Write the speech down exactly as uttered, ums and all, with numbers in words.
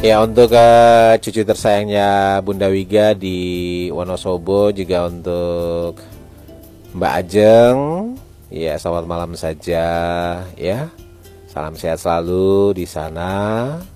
Ya untuk uh, cucu tersayangnya Bunda Wiga di Wonosobo, juga untuk Mbak Ajeng, ya selamat malam saja ya. Salam sehat selalu di sana.